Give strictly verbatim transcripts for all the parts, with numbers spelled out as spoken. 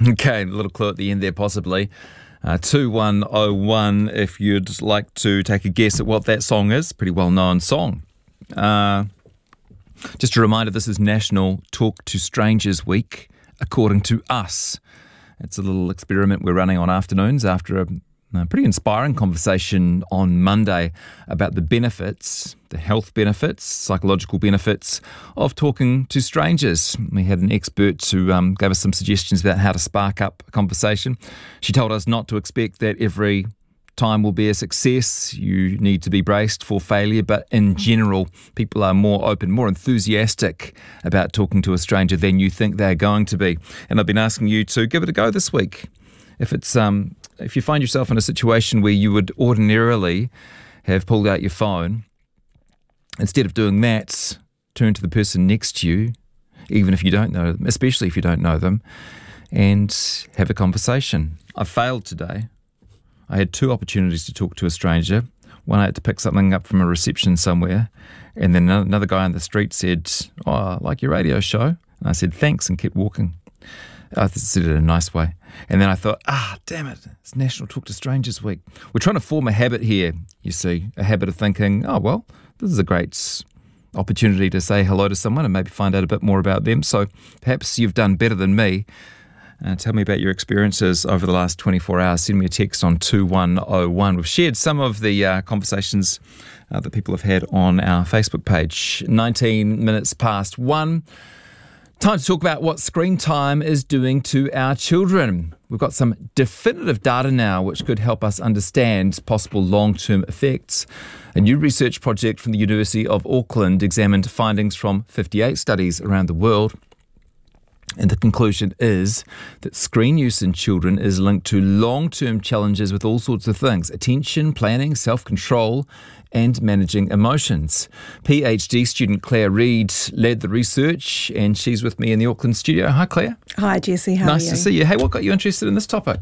Okay, a little clue at the end there possibly. Uh, two one oh one if you'd like to take a guess at what that song is. Pretty well-known song. Uh, just a reminder, this is National Talk to Strangers Week, according to us. It's a little experiment we're running on afternoons after a, a pretty inspiring conversation on Monday about the benefits, the health benefits, psychological benefits of talking to strangers. We had an expert who um, gave us some suggestions about how to spark up a conversation. She told us not to expect that every time will be a success. You need to be braced for failure, but in general, people are more open, more enthusiastic about talking to a stranger than you think they're going to be. And I've been asking you to give it a go this week. If it's um, if you find yourself in a situation where you would ordinarily have pulled out your phone, instead of doing that, turn to the person next to you, even if you don't know them, especially if you don't know them, and have a conversation. I failed today. I had two opportunities to talk to a stranger. One, I had to pick something up from a reception somewhere, and then another guy on the street said, "Oh, I like your radio show." And I said, "Thanks," and kept walking. I said it in a nice way. And then I thought, ah, damn it, it's National Talk to Strangers Week. We're trying to form a habit here, you see, a habit of thinking, oh, well, this is a great opportunity to say hello to someone and maybe find out a bit more about them. So perhaps you've done better than me. Uh, tell me about your experiences over the last twenty-four hours. Send me a text on two one oh one. We've shared some of the uh, conversations uh, that people have had on our Facebook page. nineteen minutes past one. Time to talk about what screen time is doing to our children. We've got some definitive data now which could help us understand possible long-term effects. A new research project from the University of Auckland examined findings from fifty-eight studies around the world. And the conclusion is that screen use in children is linked to long-term challenges with all sorts of things: attention, planning, self-control, and managing emotions. PhD student Claire Reid led the research, and she's with me in the Auckland studio. Hi, Claire. Hi, Jesse. How nice are you? Nice to see you. Hey, what got you interested in this topic?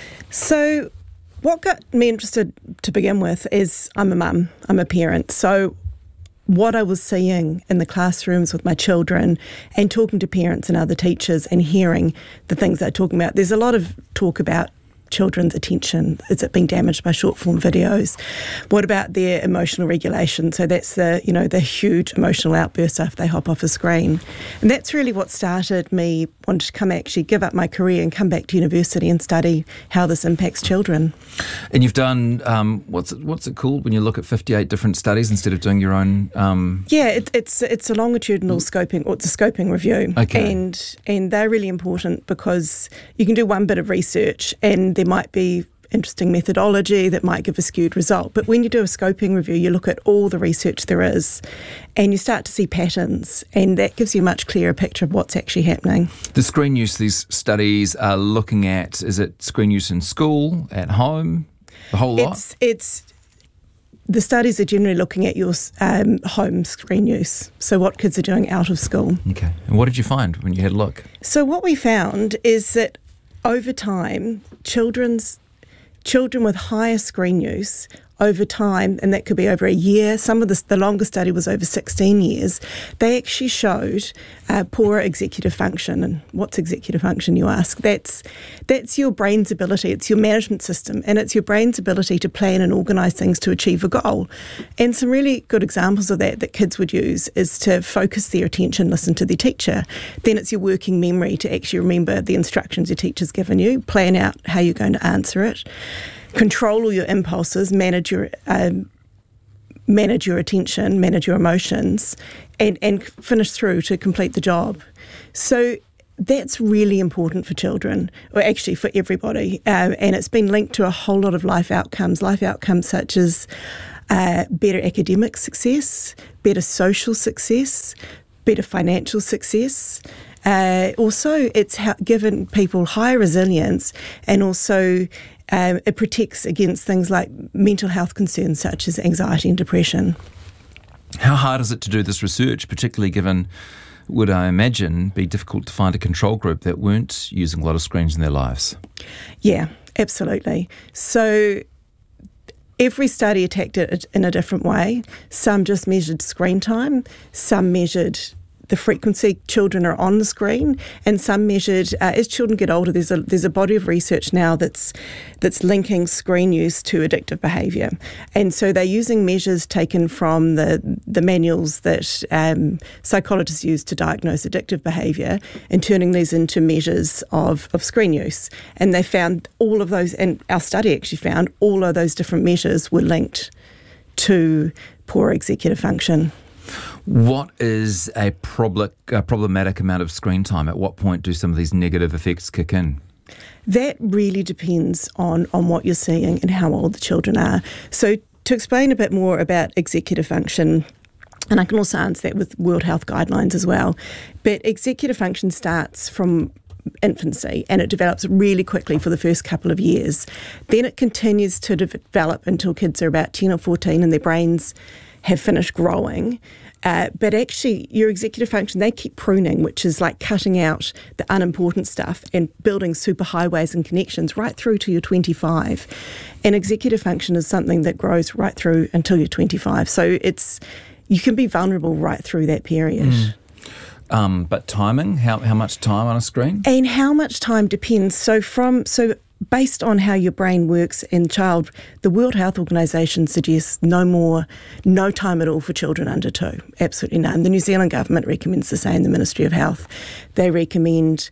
So what got me interested to begin with is I'm a mum, I'm a parent. So what I was seeing in the classrooms with my children and talking to parents and other teachers and hearing the things they're talking about, there's a lot of talk about children's attention. Is it being damaged by short form videos? What about their emotional regulation? So that's the, you know, the huge emotional outbursts after they hop off a screen. And that's really what started me wanting to come actually give up my career and come back to university and study how this impacts children. And you've done, um, what's it, what's it called when you look at fifty-eight different studies instead of doing your own? Um... Yeah, it, it's it's a longitudinal scoping, or it's a scoping review. Okay. And, and they're really important because you can do one bit of research and there might be interesting methodology that might give a skewed result. But when you do a scoping review, you look at all the research there is and you start to see patterns, and that gives you a much clearer picture of what's actually happening. The screen use these studies are looking at, is it screen use in school, at home, the whole lot? It's, it's the studies are generally looking at your um, home screen use, so what kids are doing out of school. Okay. And what did you find when you had a look? So what we found is that over time, children's children with higher screen use over time, and that could be over a year, some of the, the longest study was over sixteen years, they actually showed uh, poorer executive function. And what's executive function, you ask? That's that's your brain's ability, it's your management system, and it's your brain's ability to plan and organise things to achieve a goal. And some really good examples of that that kids would use is to focus their attention, listen to their teacher. Then it's your working memory to actually remember the instructions your teacher's given you, plan out how you're going to answer it. Control all your impulses, manage your um, manage your attention, manage your emotions, and, and finish through to complete the job. So that's really important for children, or actually for everybody, uh, and it's been linked to a whole lot of life outcomes, life outcomes such as uh, better academic success, better social success, better financial success. Uh, also, it's ha- given people high resilience, and also um, it protects against things like mental health concerns such as anxiety and depression. How hard is it to do this research, particularly given, would I imagine, be difficult to find a control group that weren't using a lot of screens in their lives? Yeah, absolutely. So every study attacked it in a different way. Some just measured screen time, some measured the frequency children are on the screen, and some measured uh, as children get older. There's a there's a body of research now that's that's linking screen use to addictive behaviour, and so they're using measures taken from the the manuals that um, psychologists use to diagnose addictive behaviour, and turning these into measures of of screen use. And they found all of those, and our study actually found all of those different measures were linked to poor executive function. What is a, prob- a problematic amount of screen time? At what point do some of these negative effects kick in? That really depends on, on what you're seeing and how old the children are. So to explain a bit more about executive function, and I can also answer that with World Health Guidelines as well, but executive function starts from infancy and it develops really quickly for the first couple of years. Then it continues to develop until kids are about ten or fourteen and their brains have finished growing. Uh, but actually, your executive function, they keep pruning, which is like cutting out the unimportant stuff and building superhighways and connections right through to your twenty-five. And executive function is something that grows right through until you're twenty-five. So it's you can be vulnerable right through that period. Mm. Um, but timing, how how much time on a screen? And how much time depends. So from so. Based on how your brain works in child, the World Health Organisation suggests no more, no time at all for children under two. Absolutely none. The New Zealand government recommends the same, the Ministry of Health. They recommend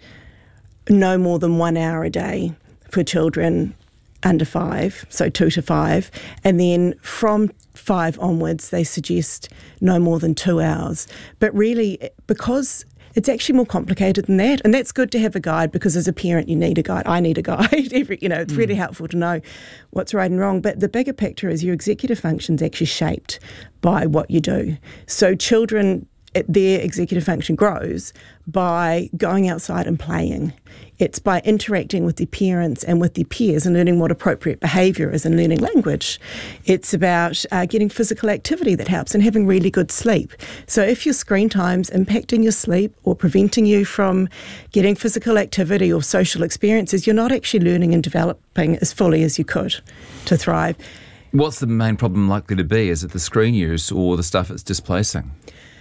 no more than one hour a day for children under five, so two to five. And then from five onwards, they suggest no more than two hours. But really, because it's actually more complicated than that, and that's good to have a guide because as a parent you need a guide. I need a guide. Every, you know, it's mm. really helpful to know what's right and wrong. But the bigger picture is your executive function's actually shaped by what you do. So children, their executive function grows by going outside and playing. It's by interacting with their parents and with their peers and learning what appropriate behaviour is and learning language. It's about uh, getting physical activity that helps and having really good sleep. So if your screen time's impacting your sleep or preventing you from getting physical activity or social experiences, you're not actually learning and developing as fully as you could to thrive. What's the main problem likely to be? Is it the screen use or the stuff it's displacing?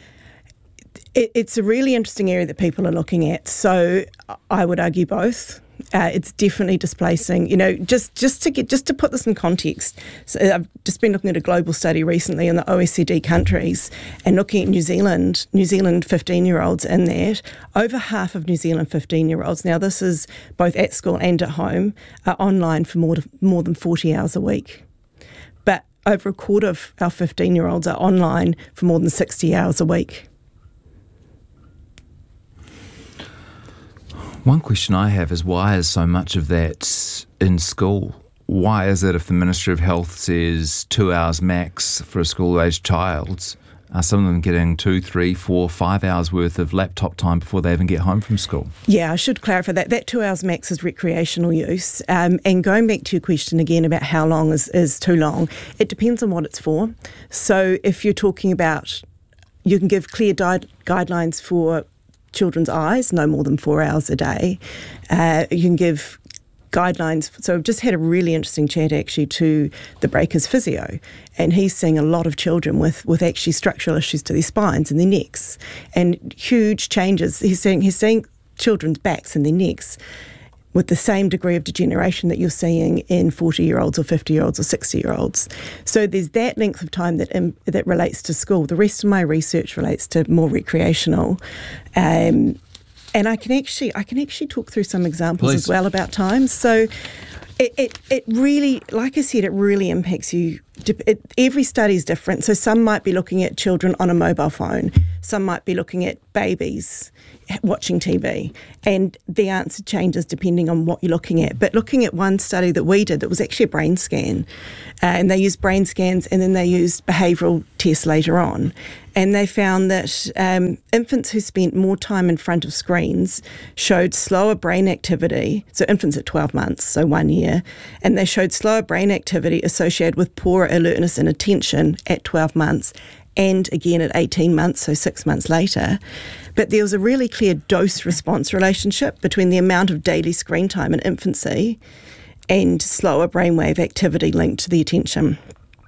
It, it's a really interesting area that people are looking at. So I would argue both. Uh, it's definitely displacing. You know, just just to get just to put this in context. So I've just been looking at a global study recently in the O E C D countries and looking at New Zealand. New Zealand fifteen-year-olds in that. Over half of New Zealand fifteen-year-olds. Now this is both at school and at home, are online for more to, more than forty hours a week. But over a quarter of our fifteen-year-olds are online for more than sixty hours a week. One question I have is why is so much of that in school? Why is it if the Ministry of Health says two hours max for a school-aged child, are some of them getting two, three, four, five hours worth of laptop time before they even get home from school? Yeah, I should clarify that. That two hours max is recreational use. Um, and going back to your question again about how long is, is too long, it depends on what it's for. So if you're talking about, you can give clear di- guidelines for children's eyes, no more than four hours a day. Uh, you can give guidelines. So I've just had a really interesting chat actually to the Breakers physio, and he's seeing a lot of children with, with actually structural issues to their spines and their necks and huge changes. He's seeing, he's seeing children's backs and their necks with the same degree of degeneration that you're seeing in forty-year-olds or fifty-year-olds or sixty-year-olds. So there's that length of time that um, that relates to school. The rest of my research relates to more recreational. Um, and I can actually I can actually talk through some examples Please. as well about times. So it, it, it really, like I said, it really impacts you. It, every study is different. So some might be looking at children on a mobile phone. Some might be looking at babies watching T V, and the answer changes depending on what you're looking at. But looking at one study that we did that was actually a brain scan, uh, and they used brain scans and then they used behavioural tests later on, and they found that um, infants who spent more time in front of screens showed slower brain activity, so infants at twelve months, so one year, and they showed slower brain activity associated with poorer alertness and attention at twelve months, and again at eighteen months, so six months later. But there was a really clear dose-response relationship between the amount of daily screen time in infancy and slower brainwave activity linked to the attention.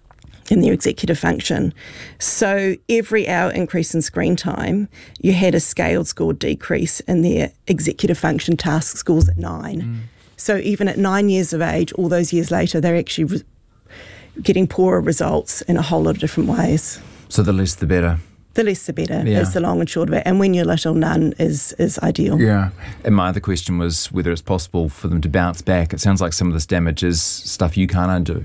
in their executive function. So every hour increase in screen time, you had a scaled score decrease in their executive function task scores at nine. Mm. So even at nine years of age, all those years later, they're actually re- getting poorer results in a whole lot of different ways. So the less the better. The less the better yeah. is the long and short of it. And when you're little, none is, is ideal. Yeah. And my other question was whether it's possible for them to bounce back. It sounds like some of this damage is stuff you can't undo.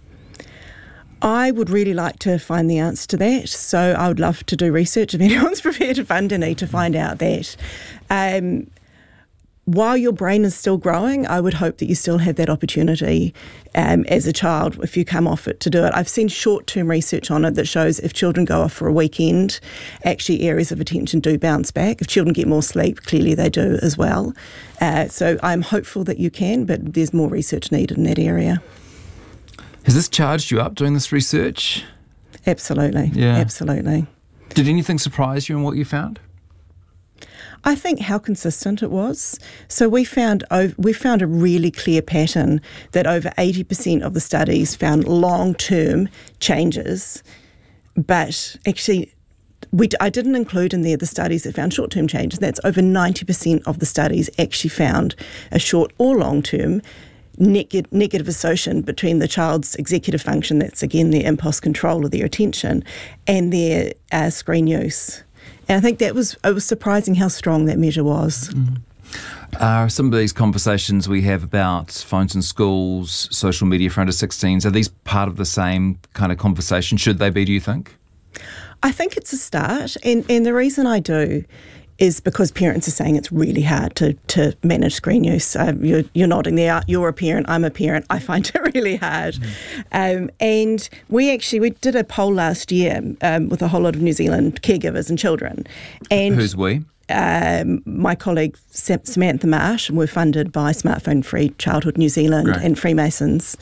I would really like to find the answer to that. So I would love to do research if anyone's prepared to fund any to find out that. Um, while your brain is still growing, I would hope that you still have that opportunity um, as a child if you come off it to do it. I've seen short-term research on it that shows if children go off for a weekend, actually areas of attention do bounce back. If children get more sleep, clearly they do as well. Uh, so I'm hopeful that you can, but there's more research needed in that area. Has this charged you up doing this research? Absolutely. Yeah. Absolutely. Did anything surprise you in what you found? I think how consistent it was. So we found we found a really clear pattern that over eighty percent of the studies found long-term changes, but actually we, I didn't include in there the studies that found short-term changes. That's over ninety percent of the studies actually found a short or long-term Neg- negative association between the child's executive function, that's again their impulse control of their attention, and their uh, screen use. And I think that was, it was surprising how strong that measure was. Mm. Are some of these conversations we have about phones in schools, social media for under sixteens, are these part of the same kind of conversation? Should they be, do you think? I think it's a start, and, and the reason I do is because parents are saying it's really hard to, to manage screen use. Um, you're, you're nodding there. You're a parent. I'm a parent. I find it really hard. Mm. Um, and we actually we did a poll last year um, with a whole lot of New Zealand caregivers and children. And who's we? Um, my colleague Samantha Marsh, and we're funded by Smartphone Free Childhood New Zealand Great. And Freemasons.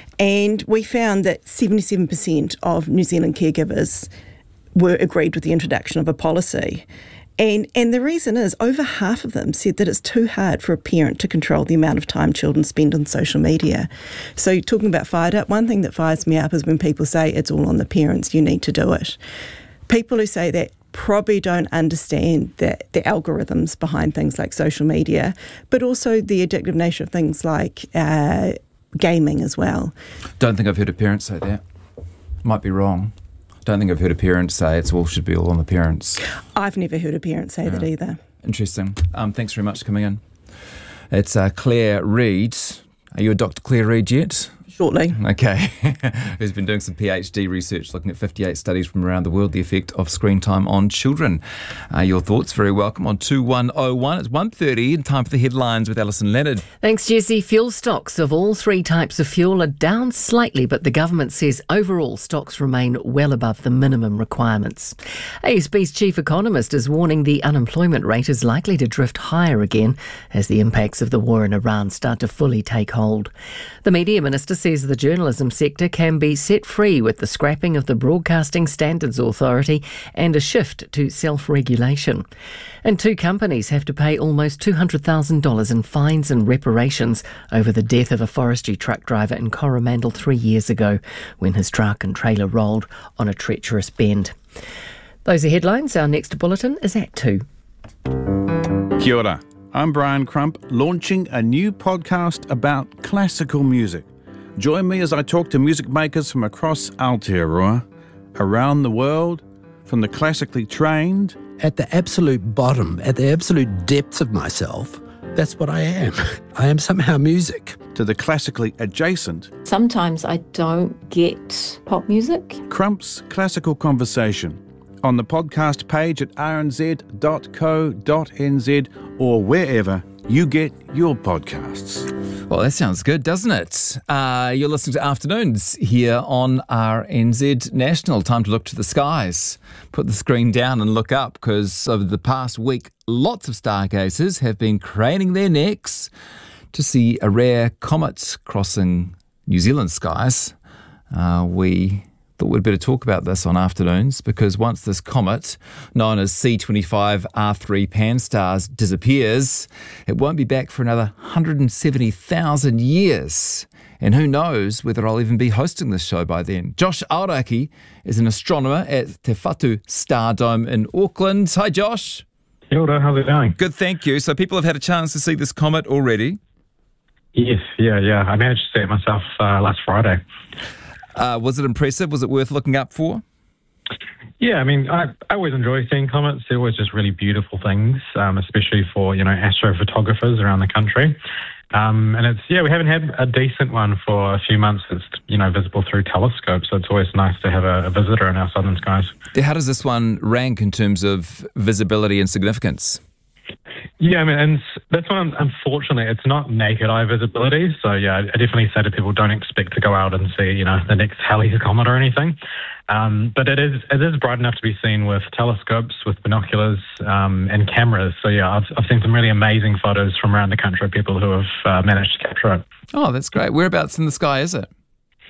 And we found that seventy-seven percent of New Zealand caregivers were agreed with the introduction of a policy. And and the reason is over half of them said that it's too hard for a parent to control the amount of time children spend on social media. So talking about fired up, one thing that fires me up is when people say it's all on the parents, you need to do it. People who say that probably don't understand the, the algorithms behind things like social media, but also the addictive nature of things like uh, gaming as well. Don't think I've heard a parent say that. Might be wrong. Don't think I've heard a parent say it's all should be all on the parents. I've never heard a parent say yeah. that either. Interesting. Um, thanks very much for coming in. It's uh, Claire Reid. Are you a Doctor Claire Reid yet? Shortly. Okay. Who's been doing some PhD research looking at fifty-eight studies from around the world, the effect of screen time on children. Uh, your thoughts, very welcome on two one oh one. It's one thirty and time for the headlines with Alison Leonard. Thanks, Jesse. Fuel stocks of all three types of fuel are down slightly, but the government says overall stocks remain well above the minimum requirements. A S B's chief economist is warning the unemployment rate is likely to drift higher again as the impacts of the war in Iran start to fully take hold. The media minister says the journalism sector can be set free with the scrapping of the Broadcasting Standards Authority and a shift to self-regulation. And two companies have to pay almost two hundred thousand dollars in fines and reparations over the death of a forestry truck driver in Coromandel three years ago when his truck and trailer rolled on a treacherous bend. Those are headlines. Our next bulletin is at two. Kia ora. I'm Brian Crump, launching a new podcast about classical music. Join me as I talk to music makers from across Aotearoa, around the world, from the classically trained. At the absolute bottom, at the absolute depths of myself, that's what I am. I am somehow music. To the classically adjacent. Sometimes I don't get pop music. Crump's Classical Conversation. On the podcast page at r n z dot co dot n z or wherever you get your podcasts. Well, that sounds good, doesn't it? Uh, you're listening to Afternoons here on R N Z National. Time to look to the skies. Put the screen down and look up, because over the past week, lots of stargazers have been craning their necks to see a rare comet crossing New Zealand skies. Uh, we Thought we'd better talk about this on Afternoons, because once this comet, known as C twenty-five R three Pan-STARRS, disappears, it won't be back for another one hundred seventy thousand years. And who knows whether I'll even be hosting this show by then. Josh Aoraki is an astronomer at Te Whatu Star Dome in Auckland. Hi, Josh. Kia ora, how's it going? Good, thank you. So people have had a chance to see this comet already? Yes, yeah, yeah. I managed to see it myself uh, last Friday. Uh, was it impressive? Was it worth looking up for? Yeah, I mean, I, I always enjoy seeing comets. They're always just really beautiful things, um, especially for, you know, astrophotographers around the country. Um, and it's, yeah, we haven't had a decent one for a few months that's, you know, visible through telescopes. So it's always nice to have a, a visitor in our southern skies. How does this one rank in terms of visibility and significance? Yeah, I mean, and that's one, unfortunately, it's not naked eye visibility. So, yeah, I definitely say to people, don't expect to go out and see, you know, the next Halley's Comet or anything. Um, but it is it is bright enough to be seen with telescopes, with binoculars, um, and cameras. So, yeah, I've, I've seen some really amazing photos from around the country of people who have uh, managed to capture it. Oh, that's great. Whereabouts in the sky is it?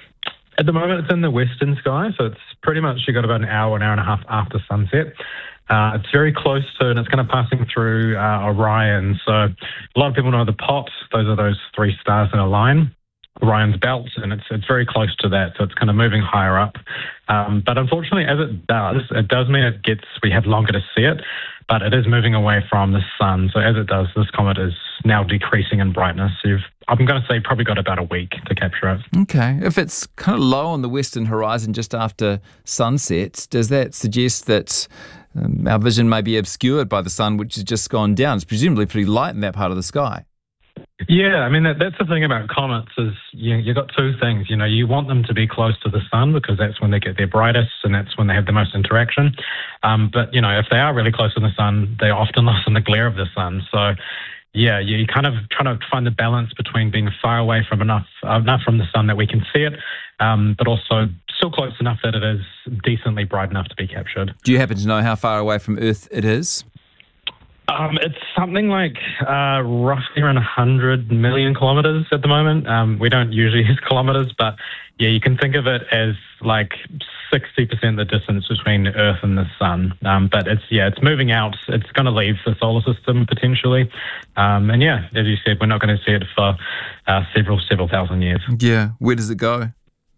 At the moment, it's in the western sky. So it's pretty much, you got about an hour, an hour and a half after sunset. Uh, it's very close to, and it's kind of passing through uh, Orion. So a lot of people know the Pot. Those are those three stars in a line. Orion's belt, and it's it's very close to that, so it's kind of moving higher up. Um, but unfortunately, as it does, it does mean it gets we have longer to see it, but it is moving away from the sun. So as it does, this comet is now decreasing in brightness. You've, I'm going to say, probably got about a week to capture it. Okay. If it's kind of low on the western horizon just after sunset, does that suggest that um, our vision may be obscured by the sun, which has just gone down? It's presumably pretty light in that part of the sky. Yeah, I mean, that, that's the thing about comets is you, you've got two things. You know, you want them to be close to the sun because that's when they get their brightest and that's when they have the most interaction. Um, but, you know, if they are really close to the sun, they're often lost in the glare of the sun. So, yeah, you kind of trying to find the balance between being far away from enough, uh, enough from the sun that we can see it, um, but also still close enough that it is decently bright enough to be captured. Do you happen to know how far away from Earth it is? Um, it's something like uh, roughly around one hundred million kilometres at the moment. Um, we don't usually use kilometres, but yeah, you can think of it as like sixty percent the distance between Earth and the Sun. Um, but it's, yeah, it's moving out. It's going to leave the solar system potentially. Um, and yeah, as you said, we're not going to see it for uh, several, several thousand years. Yeah. Where does it go?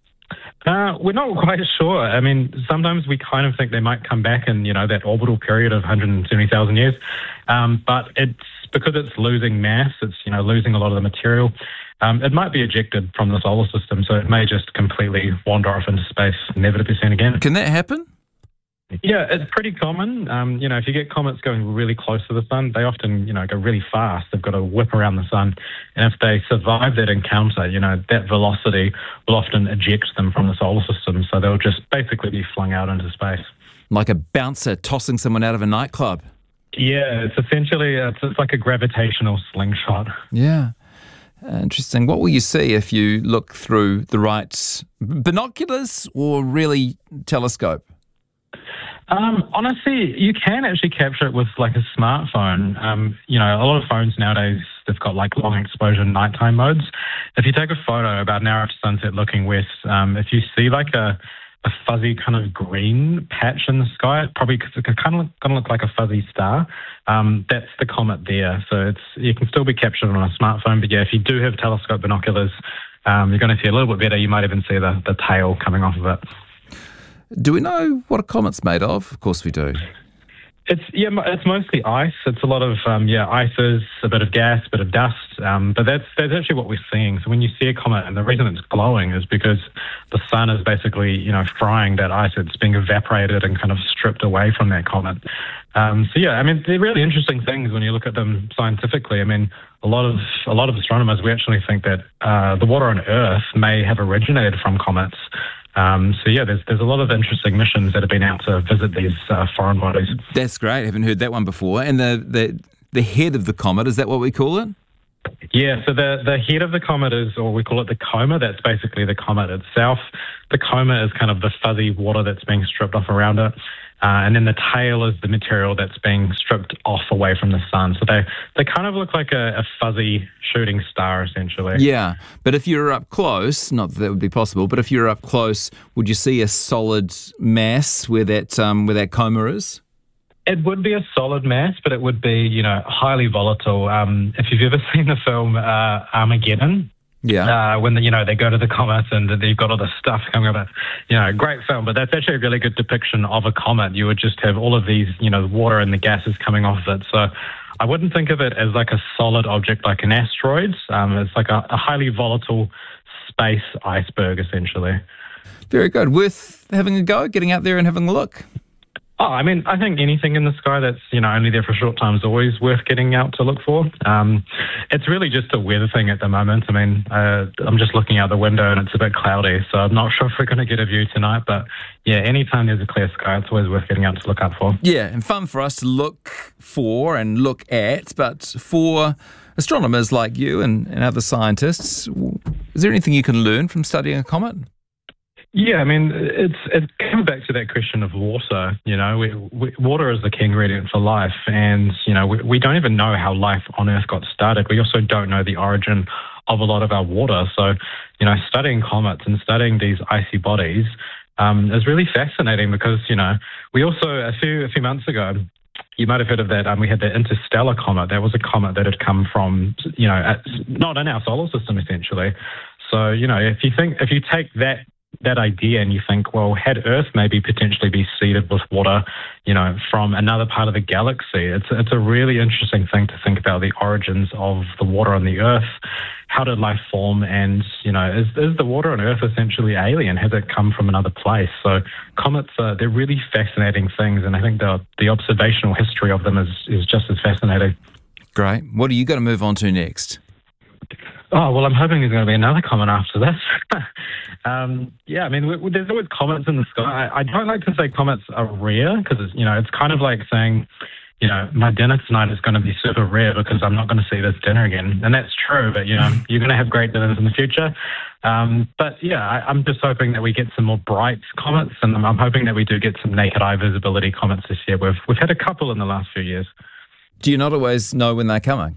Uh, we're not quite sure. I mean, sometimes we kind of think they might come back in, you know, that orbital period of one hundred seventy thousand years. Um, but it's because it's losing mass, it's, you know, losing a lot of the material. Um, it might be ejected from the solar system, so it may just completely wander off into space, never to be seen again. Can that happen? Yeah, it's pretty common. Um, you know, if you get comets going really close to the sun, they often, you know, go really fast. They've got to whip around the sun. And if they survive that encounter, you know, that velocity will often eject them from the solar system. So they'll just basically be flung out into space. Like a bouncer tossing someone out of a nightclub. Yeah, it's essentially, it's, it's like a gravitational slingshot. Yeah. Interesting. What will you see if you look through the right binoculars or really telescope? Um, honestly, you can actually capture it with like a smartphone. Um, you know, a lot of phones nowadays, they've got like long exposure nighttime modes. If you take a photo about an hour after sunset looking west, um, if you see like a, a fuzzy kind of green patch in the sky, it probably cause it kind of kind of look like a fuzzy star. Um, that's the comet there. So it's you can still be captured on a smartphone, but yeah, if you do have telescope binoculars, um, you're going to see a little bit better. You might even see the, the tail coming off of it. Do we know what a comet's made of? Of course we do. It's yeah, it's mostly ice. It's a lot of um, yeah, ices, a bit of gas, a bit of dust. Um, but that's that's actually what we're seeing. So when you see a comet, and the reason it's glowing is because the sun is basically you know frying that ice. It's being evaporated and kind of stripped away from that comet. Um, so yeah, I mean they're really interesting things when you look at them scientifically. I mean a lot of a lot of astronomers we actually think that uh, the water on Earth may have originated from comets. Um, so yeah, there's there's a lot of interesting missions that have been out to visit these uh, foreign bodies. That's great. I haven't heard that one before. And the, the the head of the comet, is that what we call it? Yeah, so the, the head of the comet is, or we call it the coma, that's basically the comet itself. The coma is kind of the fuzzy water that's being stripped off around it. Uh, and then the tail is the material that's being stripped off away from the sun. So they, they kind of look like a, a fuzzy shooting star, essentially. Yeah, but if you're up close, not that that would be possible, but if you're up close, would you see a solid mass where that um, where that coma is? It would be a solid mass, but it would be, you know, highly volatile. Um, if you've ever seen the film uh, Armageddon, Yeah. Uh, when the, you know they go to the comet and you've got all this stuff coming up, you know, great film. But that's actually a really good depiction of a comet. You would just have all of these, you know, water and the gases coming off of it. So I wouldn't think of it as like a solid object like an asteroid. Um, it's like a, a highly volatile space iceberg, essentially. Very good. Worth having a go, getting out there and having a look. Oh, I mean, I think anything in the sky that's, you know, only there for a short time is always worth getting out to look for. Um, it's really just a weather thing at the moment. I mean, uh, I'm just looking out the window and it's a bit cloudy, so I'm not sure if we're going to get a view tonight. But yeah, anytime there's a clear sky, it's always worth getting out to look out for. Yeah, and fun for us to look for and look at, but for astronomers like you and, and other scientists, is there anything you can learn from studying a comet? Yeah, I mean, it's it comes back to that question of water. You know, we, we, water is the key ingredient for life, and you know, we, we don't even know how life on Earth got started. We also don't know the origin of a lot of our water. So, you know, studying comets and studying these icy bodies um, is really fascinating because you know, we also a few a few months ago. You might have heard of that. Um, we had the interstellar comet. That was a comet that had come from, you know, at, not in our solar system, essentially. So, you know, if you think if you take that. that idea and you think, well, had Earth maybe potentially be seeded with water, you know, from another part of the galaxy, it's it's a really interesting thing to think about the origins of the water on the Earth. How did life form? And, you know, is, is the water on Earth essentially alien? Has it come from another place? So comets, are, they're really fascinating things, and I think the the observational history of them is, is just as fascinating. Great. What are you going to move on to next? Oh, well, I'm hoping there's going to be another comet after this. um, yeah, I mean, we, we, there's always comets in the sky. I, I don't like to say comets are rare because, you know, it's kind of like saying, you know, my dinner tonight is going to be super rare because I'm not going to see this dinner again. And that's true, but, you know, you're going to have great dinners in the future. Um, but, yeah, I, I'm just hoping that we get some more bright comets, and I'm, I'm hoping that we do get some naked eye visibility comets this year. We've, we've had a couple in the last few years. Do you not always know when they're coming?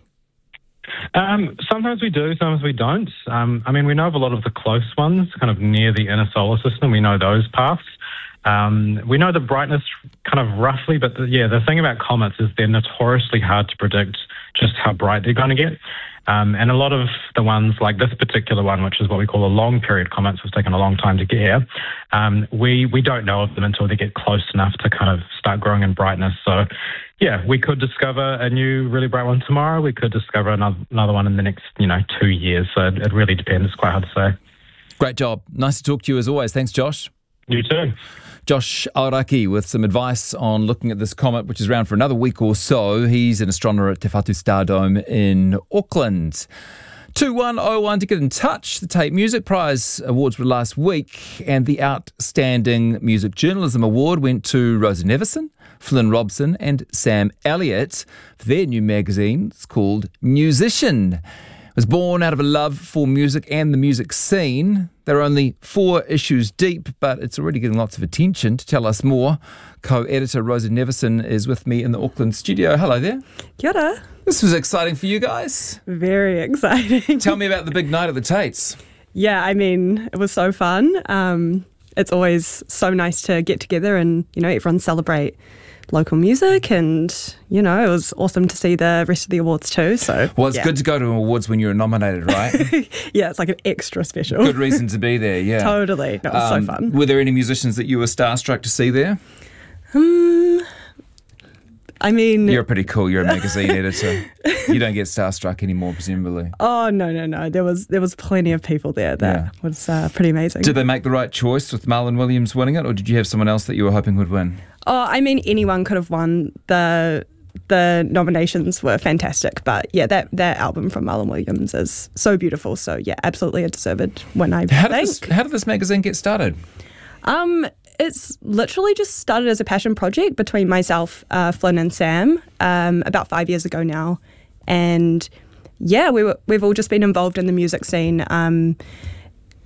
Um, sometimes we do, sometimes we don't. Um, I mean, we know of a lot of the close ones, kind of near the inner solar system. We know those paths. Um, we know the brightness kind of roughly, but the, yeah, the thing about comets is they're notoriously hard to predict just how bright they're going to get. Um, and a lot of the ones like this particular one, which is what we call a long period comets, has taken a long time to get here. Um, we, we don't know of them until they get close enough to kind of start growing in brightness. So, yeah, we could discover a new really bright one tomorrow. We could discover another, another one in the next, you know, two years. So it, it really depends. It's quite hard to say. Great job. Nice to talk to you as always. Thanks, Josh. You too. Josh Aoraki with some advice on looking at this comet, which is around for another week or so. He's an astronomer at Te Whatu Star Dome in Auckland. two one oh one to get in touch. The Tate Music Prize awards were last week, and the Outstanding Music Journalism Award went to Rosa Neveson, Flynn Robson and Sam Elliott for their new magazine. It's called Musician. It was born out of a love for music and the music scene. They're only four issues deep, but it's already getting lots of attention. To tell us more, co-editor Rosa Neveson is with me in the Auckland studio. Hello there. Kia ora. This was exciting for you guys. Very exciting. Tell me about the big night at the Tates. Yeah, I mean, it was so fun. Um, it's always so nice to get together and, you know, everyone celebrate local music, and you know, it was awesome to see the rest of the awards too. So well, it's yeah. good to go to awards when you're nominated, right? Yeah, it's like an extra special. Good reason to be there. Yeah, totally. That was um, so fun. Were there any musicians that you were starstruck to see there? Um, I mean, you're pretty cool. You're a magazine editor. You don't get starstruck anymore, presumably. Oh no, no, no. There was there was plenty of people there. That yeah. was uh, pretty amazing. Did they make the right choice with Marlon Williams winning it, or did you have someone else that you were hoping would win? Oh, I mean, anyone could have won. The the nominations were fantastic, but yeah, that, that album from Marlon Williams is so beautiful. So yeah, absolutely a deserved win, I how think. Did this, how did this magazine get started? Um, it's literally just started as a passion project between myself, uh, Flynn, and Sam um, about five years ago now, and yeah, we were, we've all just been involved in the music scene. Um,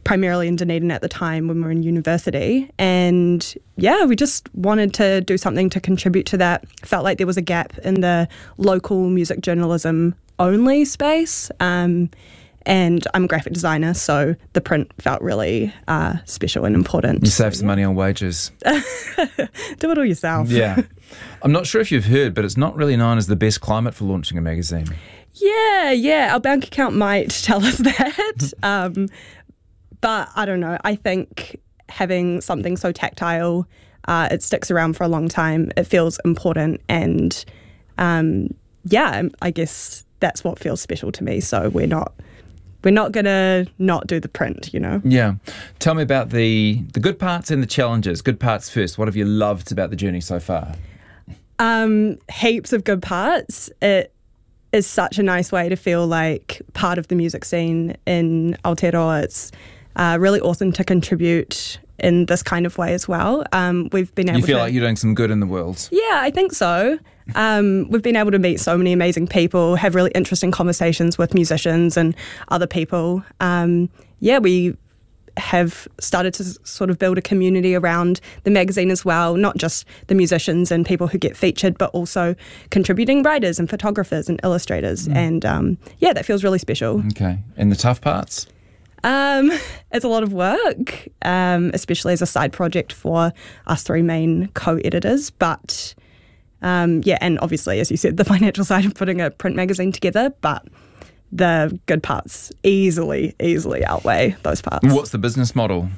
primarily in Dunedin at the time when we were in university. And yeah, we just wanted to do something to contribute to that. Felt like there was a gap in the local music journalism only space. Um, and I'm a graphic designer, so the print felt really uh, special and important. You save so, some yeah. money on wages. Do it all yourself. Yeah. I'm not sure if you've heard, but it's not really known as the best climate for launching a magazine. Yeah, yeah. Our bank account might tell us that. um, but I don't know. I think having something so tactile, uh, it sticks around for a long time. It feels important. And um, yeah, I guess that's what feels special to me. So we're not... We're not going to not do the print, you know? Yeah. Tell me about the, the good parts and the challenges. Good parts first. What have you loved about the journey so far? Um, heaps of good parts. It is such a nice way to feel like part of the music scene in Aotearoa. It's uh, really awesome to contribute in this kind of way as well. Um, we've been able You feel to, like you're doing some good in the world? Yeah, I think so. Um, we've been able to meet so many amazing people, have really interesting conversations with musicians and other people. Um, yeah, we have started to sort of build a community around the magazine as well, not just the musicians and people who get featured, but also contributing writers and photographers and illustrators. Mm. And um, yeah, that feels really special. Okay. And the tough parts? Um, it's a lot of work, um, especially as a side project for us three main co-editors. But um, yeah, and obviously, as you said, the financial side of putting a print magazine together. But the good parts easily, easily outweigh those parts. What's the business model?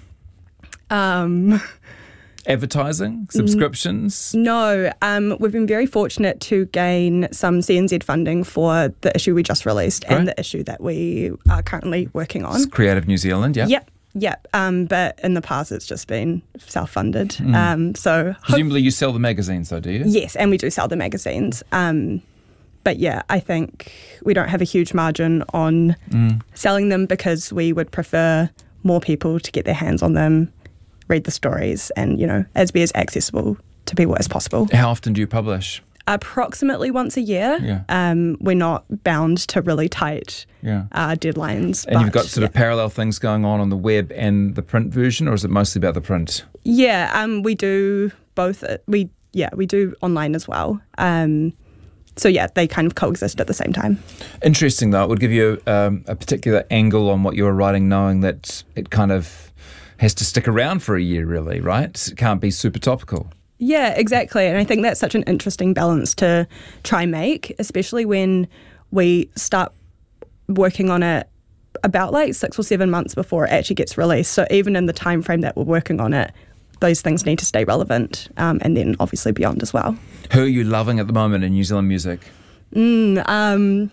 Um, Advertising? Subscriptions? No. Um, we've been very fortunate to gain some C N Z funding for the issue we just released Great. and the issue that we are currently working on. It's Creative New Zealand, yeah? Yep. Yep. Um, but in the past, it's just been self-funded. Mm. Um, so Presumably you sell the magazines though, do you? Yes, and we do sell the magazines. Um, but yeah, I think we don't have a huge margin on mm. selling them because we would prefer more people to get their hands on them, read the stories, and, you know, as be as accessible to people as possible. How often do you publish? Approximately once a year. Yeah. Um, we're not bound to really tight yeah. uh, deadlines. And but, you've got sort yeah. of parallel things going on on the web and the print version, or is it mostly about the print? Yeah, um, we do both. We yeah, we do online as well. Um, so yeah, they kind of coexist at the same time. Interesting though. It would give you um, a particular angle on what you were writing, knowing that it kind of has to stick around for a year, really, right? It can't be super topical. Yeah, exactly. And I think that's such an interesting balance to try and make, especially when we start working on it about like six or seven months before it actually gets released. So even in the time frame that we're working on it, those things need to stay relevant, um, and then obviously beyond as well. Who are you loving at the moment in New Zealand music? Mm, um,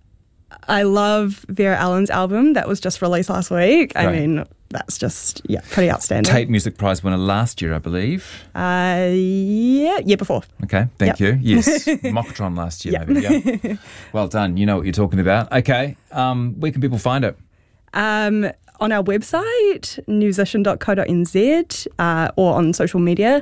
I love Vera Allen's album that was just released last week. Right. I mean, that's just, yeah, pretty outstanding. Tate Music Prize winner last year, I believe. Uh, yeah, year before. Okay, thank Yep. you. Yes, Mokatron last year, Yep. maybe. Yeah. Well done. You know what you're talking about. Okay, um, where can people find it? Um, on our website, musician dot co dot n z, uh, or on social media.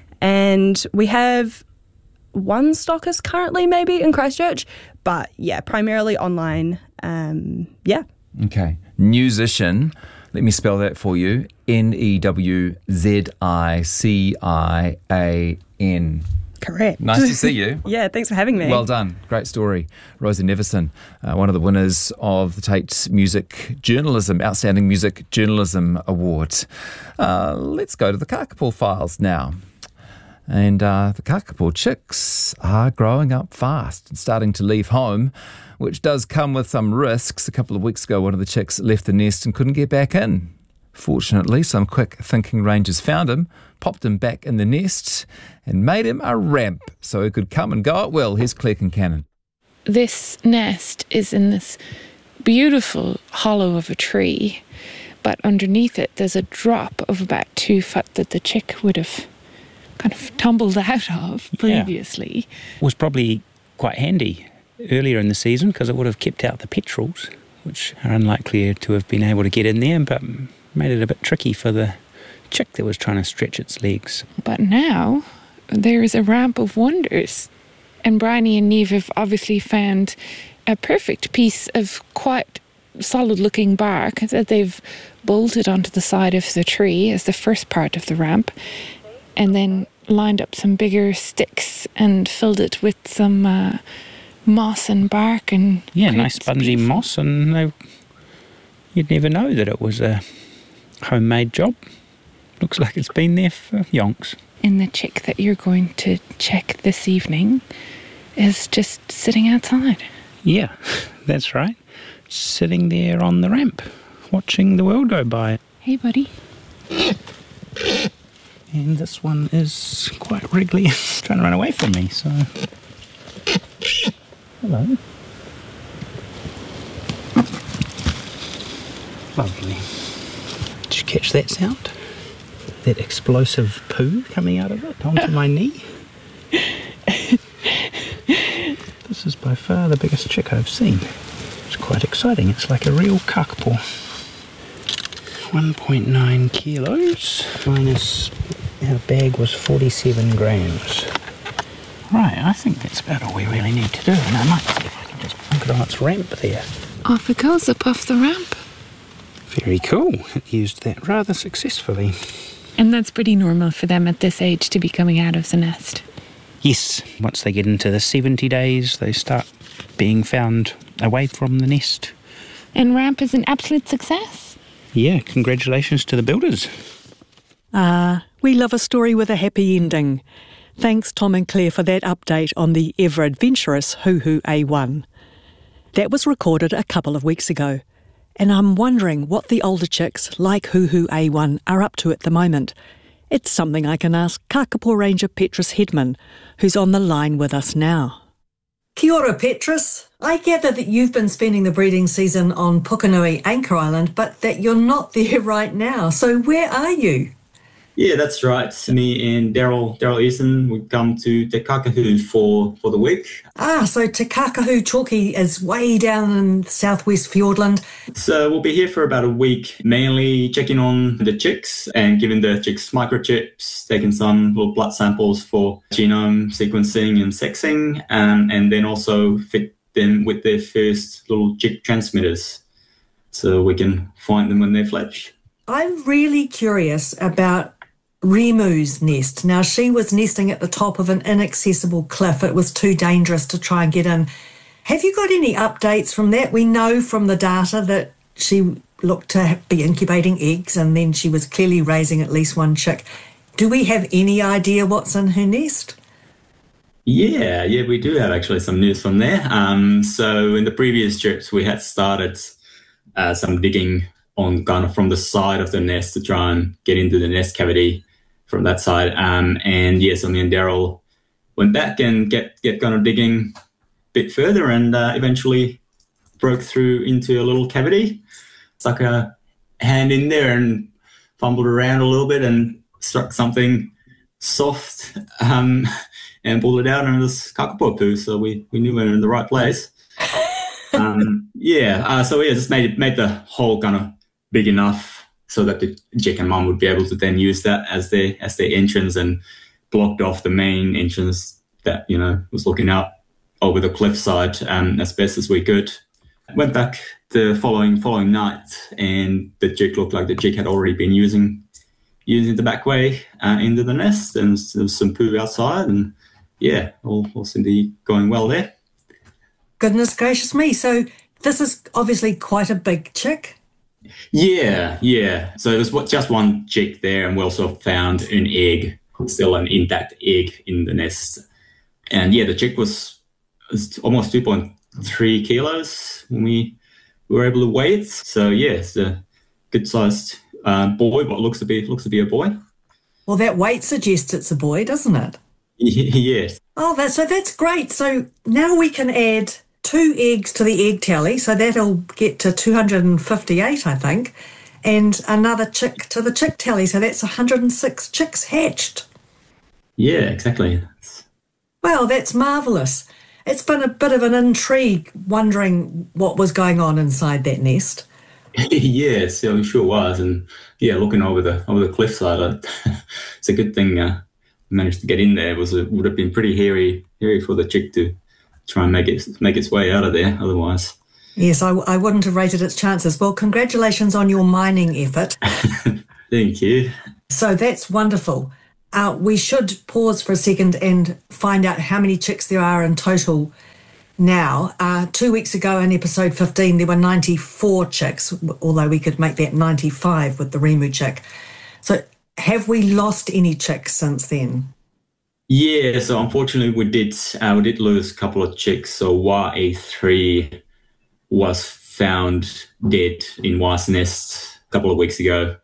And we have one stockist currently maybe in Christchurch, but yeah, primarily online. Um, yeah. Okay. Musician, let me spell that for you. N E W Z I C I A N. Correct. Nice to see you. Yeah, thanks for having me. Well done. Great story. Rosie Neverson, uh, one of the winners of the Tate Music Journalism, Outstanding Music Journalism Award. Uh, let's go to the Kakapo files now. And uh, the Kakapo chicks are growing up fast and starting to leave home, which does come with some risks. A couple of weeks ago, one of the chicks left the nest and couldn't get back in. Fortunately, some quick-thinking rangers found him, popped him back in the nest, and made him a ramp so he could come and go at will. Here's Claire Kincannon. This nest is in this beautiful hollow of a tree, but underneath it there's a drop of about two foot that the chick would have kind of tumbled out of previously. Yeah. Was probably quite handy earlier in the season because it would have kept out the petrels, which are unlikely to have been able to get in there, but made it a bit tricky for the chick that was trying to stretch its legs. But now there is a ramp of wonders, and Bryony and Neve have obviously found a perfect piece of quite solid looking bark that they've bolted onto the side of the tree as the first part of the ramp, and then lined up some bigger sticks and filled it with some uh, moss and bark and yeah, nice spongy moss, and they, you'd never know that it was a homemade job. Looks like it's been there for yonks. And the chick that you're going to check this evening is just sitting outside. Yeah, that's right. Sitting there on the ramp, watching the world go by. Hey, buddy. And this one is quite regularly trying to run away from me, so... Hello. Lovely. Did you catch that sound? That explosive poo coming out of it onto my knee? This is by far the biggest chick I've seen. It's quite exciting. It's like a real kakapo. one point nine kilos minus our bag was forty-seven grams. Right, I think that's about all we really need to do, and I might see if I can just plonk it on its ramp there. Off it goes, up off the ramp. Very cool. It used that rather successfully. And that's pretty normal for them at this age to be coming out of the nest. Yes, once they get into the seventy days, they start being found away from the nest. And ramp is an absolute success. Yeah, congratulations to the builders. Ah, we love a story with a happy ending. Thanks, Tom and Claire, for that update on the ever-adventurous Huhu A one. That was recorded a couple of weeks ago, and I'm wondering what the older chicks, like Huhu A one, are up to at the moment. It's something I can ask Kakapo Ranger Petrus Hedman, who's on the line with us now. Kia ora, Petrus. I gather that you've been spending the breeding season on Pukenui Anchor Island, but that you're not there right now. So where are you? Yeah, that's right. Me and Daryl Daryl Eason, we come to Te Kakahu for, for the week. Ah, so Te Kakahu Chalky is way down in southwest Fiordland. So we'll be here for about a week, mainly checking on the chicks and giving the chicks microchips, taking some little blood samples for genome sequencing and sexing, um, and then also fit them with their first little chick transmitters so we can find them when they're fledged. I'm really curious about Remu's nest. Now, she was nesting at the top of an inaccessible cliff. It was too dangerous to try and get in. Have you got any updates from that? We know from the data that she looked to be incubating eggs, and then she was clearly raising at least one chick. Do we have any idea what's in her nest? Yeah, yeah, we do have actually some news from there. Um, so in the previous trips, we had started uh, some digging on kind of from the side of the nest to try and get into the nest cavity from that side. Um, and yeah, so me and Daryl went back and get, get kind of digging a bit further, and uh, eventually broke through into a little cavity, stuck a hand in there and fumbled around a little bit and struck something soft um, and pulled it out, and it was kakapo poo, so we, we knew we were in the right place. um, yeah, uh, so yeah, just made it, made the hole kind of big enough so that the Jack and Mum would be able to then use that as their as their entrance, and blocked off the main entrance that, you know, was looking out over the cliffside um, as best as we could. Went back the following following night, and the chick looked like the chick had already been using using the back way uh, into the nest, and there was some poo outside, and yeah, all, all seemed to be going well there. Goodness gracious me. So this is obviously quite a big chick. Yeah, yeah. So there's just one chick there, and we also found an egg, still an intact egg in the nest. And yeah, the chick was, was almost two point three kilos when we were able to weigh it. So yeah, it's a good-sized uh, boy, what looks to be looks to be a boy. Well, that weight suggests it's a boy, doesn't it? Yes. Oh, that's, so that's great. So now we can add two eggs to the egg tally, so that'll get to two hundred fifty-eight, I think, and another chick to the chick tally, so that's one hundred six chicks hatched. Yeah, exactly. Well, that's marvellous. It's been a bit of an intrigue wondering what was going on inside that nest. Yes, it sure was, and yeah, looking over the over the cliffside, uh, it's a good thing uh, we managed to get in there. It was it would have been pretty hairy, hairy for the chick to try and make it make its way out of there. Otherwise, Yes, I, I wouldn't have rated its chances. Well, congratulations on your mining effort. Thank you. So that's wonderful. Uh, we should pause for a second and find out how many chicks there are in total now. Uh, two weeks ago in episode fifteen, there were ninety-four chicks, although we could make that ninety-five with the Rimu chick. So have we lost any chicks since then? Yeah, so unfortunately we did uh, we did lose a couple of chicks. So Y A three was found dead in Y's nest a couple of weeks ago.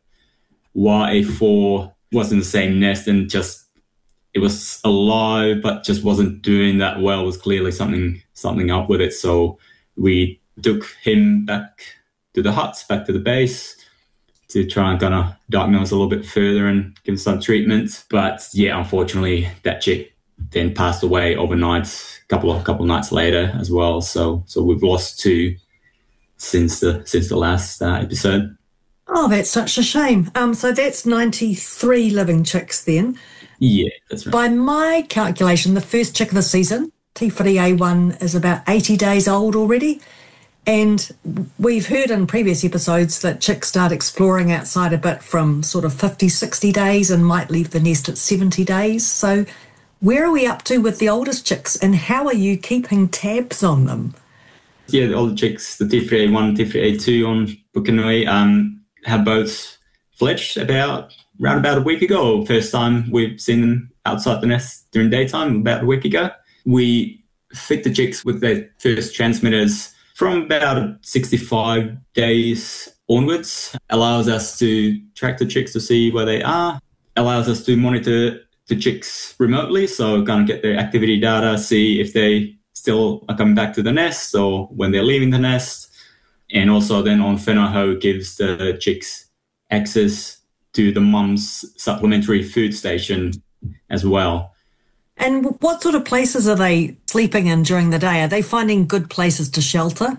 Y A four was in the same nest and just, it was alive, but just wasn't doing that well. It was clearly something something up with it. So we took him back to the huts, back to the base, to try and kind of diagnose a little bit further and give him some treatment. But yeah, unfortunately, that chick then passed away overnight, a couple of couple of nights later as well. So so we've lost two since the since the last uh, episode. Oh, that's such a shame. Um, so that's ninety-three living chicks then. Yeah, that's right. By my calculation, the first chick of the season, Tīwhiri A one, is about eighty days old already. And we've heard in previous episodes that chicks start exploring outside a bit from sort of fifty, sixty days and might leave the nest at seventy days. So where are we up to with the oldest chicks and how are you keeping tabs on them? Yeah, the older chicks, the Tīwhiri A one, Tīwhiri A two on Pukenui, um, have both fledged about around about a week ago. First time we've seen them outside the nest during daytime, about a week ago. We fit the chicks with their first transmitters from about sixty-five days onwards. Allows us to track the chicks to see where they are, allows us to monitor the chicks remotely, so kind of get their activity data, see if they still are coming back to the nest or when they're leaving the nest. And also then on Whenua gives the chicks access to the mum's supplementary food station as well. And what sort of places are they sleeping in during the day? Are they finding good places to shelter?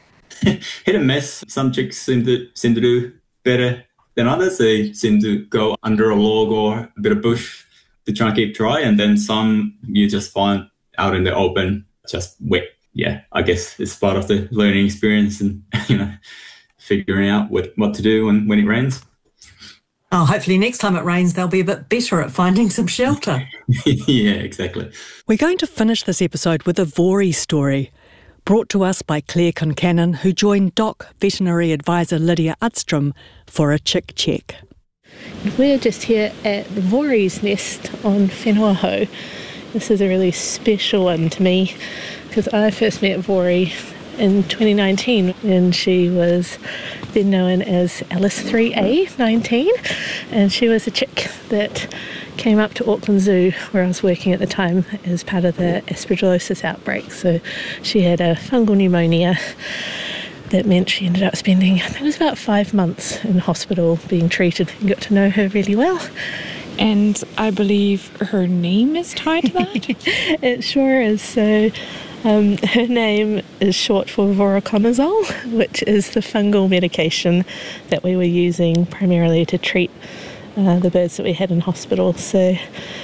Hit and miss. Some chicks seem to seem to do better than others. They seem to go under a log or a bit of bush to try and keep dry. And then some you just find out in the open, just wet. Yeah, I guess it's part of the learning experience and, you know, figuring out what, what to do when, when it rains. Oh, hopefully next time it rains, they'll be a bit better at finding some shelter. Yeah, exactly. We're going to finish this episode with a Vori story, brought to us by Claire Concannon, who joined D O C veterinary advisor Lydia Udstrom for a chick check. We're just here at the Vori's nest on Whenua. This is a really special one to me because I first met Vori in twenty nineteen when she was then known as Alice three A nineteen, and she was a chick that came up to Auckland Zoo where I was working at the time as part of the aspergillosis outbreak. So she had a fungal pneumonia that meant she ended up spending, I think it was about five months in hospital being treated, and got to know her really well. And I believe her name is tied to that? It sure is. So um, her name is short for voriconazole, which is the fungal medication that we were using primarily to treat uh, the birds that we had in hospital. So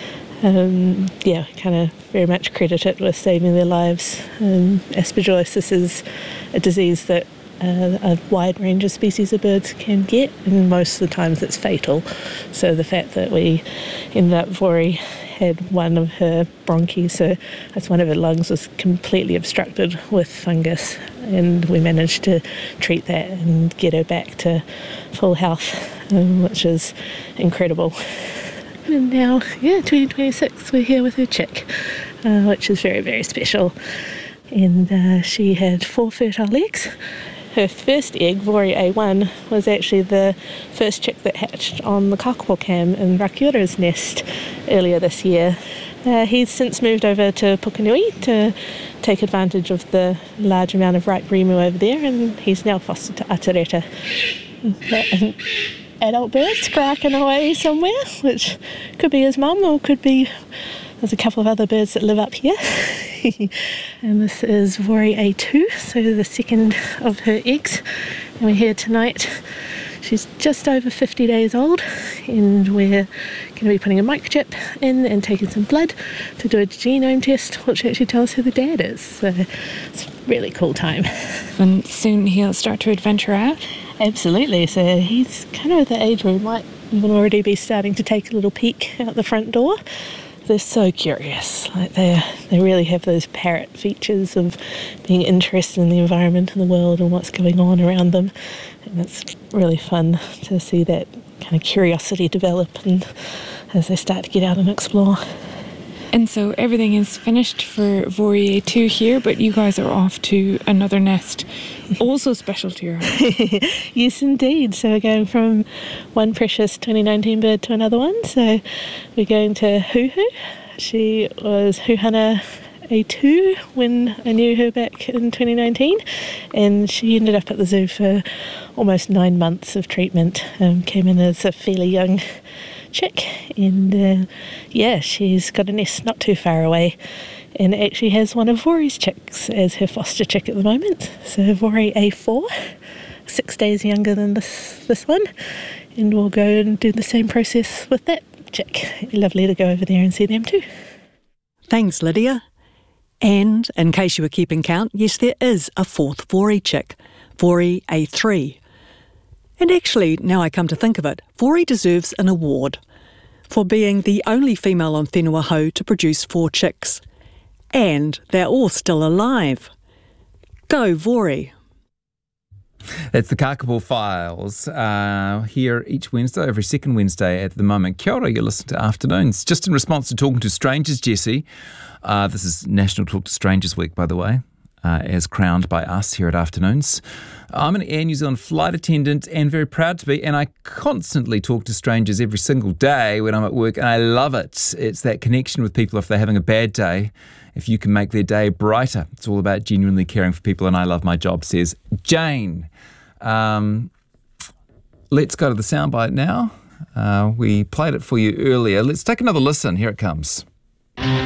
um, yeah, kind of very much credit it with saving their lives. Um, aspergillosis is a disease that Uh, a wide range of species of birds can get, and most of the times it's fatal. So the fact that we ended up, Vori had one of her bronchi, so that's one of her lungs, was completely obstructed with fungus, and we managed to treat that and get her back to full health, um, which is incredible. And now, yeah, twenty twenty-six, we're here with her chick, uh, which is very, very special. And uh, she had four fertile eggs. Her first egg, Vori A one, was actually the first chick that hatched on the Kakapokam in Rakiura's nest earlier this year. Uh, he's since moved over to Pukenui to take advantage of the large amount of ripe rimu over there, and he's now fostered to Atareta. Adult bird skrarking away somewhere, which could be his mum or could be, there's a couple of other birds that live up here. And this is Vori A two, so the second of her eggs. And we're here tonight. She's just over fifty days old, and we're going to be putting a microchip in and taking some blood to do a genome test, which actually tells who the dad is. So it's really cool time. And soon he'll start to adventure out? Absolutely. So he's kind of at the age where he might even already be starting to take a little peek out the front door. They're so curious. Like they they really have those parrot features of being interested in the environment and the world and what's going on around them. And it's really fun to see that kind of curiosity develop and as they start to get out and explore. And so everything is finished for Vorie two here, but you guys are off to another nest, also special to your heart. Yes, indeed. So we're going from one precious twenty nineteen bird to another one. So we're going to Huhu. She was Huhana A two when I knew her back in twenty nineteen, and she ended up at the zoo for almost nine months of treatment. Um, came in as a fairly young chick, and uh, yeah, she's got a nest not too far away and actually has one of Vorie's chicks as her foster chick at the moment. So Vorie A four, six days younger than this this one, and we'll go and do the same process with that chick. Lovely to go over there and see them too. Thanks, Lydia. And in case you were keeping count, yes, there is a fourth Vorie chick, Vorie A three. And actually, now I come to think of it, Vorie deserves an award for being the only female on Whenua Hou to produce four chicks. And they're all still alive. Go, Vorie. That's the Kakapo Files, uh, here each Wednesday, every second Wednesday at the moment. Kia ora, you're listening to Afternoons. Just in response to Talking to Strangers, Jesse, uh, this is National Talk to Strangers Week, by the way, uh, as crowned by us here at Afternoons. I'm an Air New Zealand flight attendant and very proud to be, and I constantly talk to strangers every single day when I'm at work, and I love it. It's that connection with people if they're having a bad day, if you can make their day brighter. It's all about genuinely caring for people, and I love my job, says Jane. Um, let's go to the soundbite now. Uh, we played it for you earlier. Let's take another listen. Here it comes.